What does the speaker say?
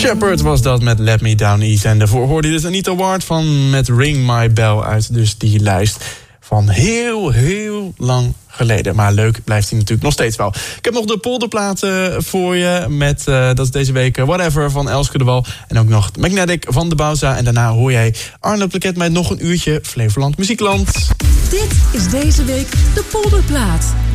Shepherd was dat met Let Me Down Easy. En daarvoor hoorde je dus Anita Ward van met Ring My Bell uit dus die lijst van heel lang geleden. Maar leuk blijft hij natuurlijk nog steeds wel. Ik heb nog de polderplaten voor je met, dat is deze week Whatever van Elske de Wal. En ook nog Magnetic van de Bauza. En daarna hoor jij Arno Plaket met nog een uurtje Flevoland Muziekland. Dit is deze week de polderplaat.